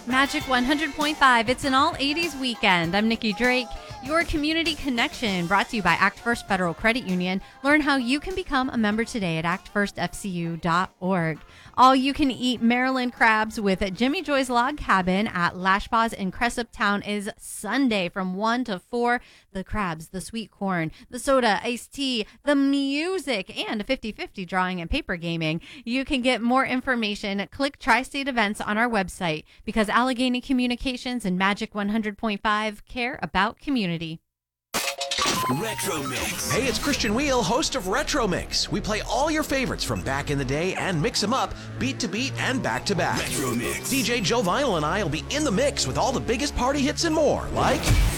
Magic 100.5, it's an all 80s weekend. I'm Nikki Drake. Your community connection brought to you by Act First Federal Credit Union. Learn how you can become a member today at actfirstfcu.org. All you can eat Maryland crabs with Jimmy Joy's Log Cabin at Lashpaws in Cressup Town is Sunday from 1 to 4. The crabs, the sweet corn, the soda, iced tea, the music, and a 50-50 drawing and paper gaming. You can get more information. Click Tri-State Events on our website because Allegheny Communications and Magic 100.5 care about community. Retro Mix. Hey, it's Christian Wheel, host of Retro Mix. We play all your favorites from back in the day and mix them up beat to beat and back to back. Retro Mix. DJ Joe Vinyl and I will be in the mix with all the biggest party hits and more, like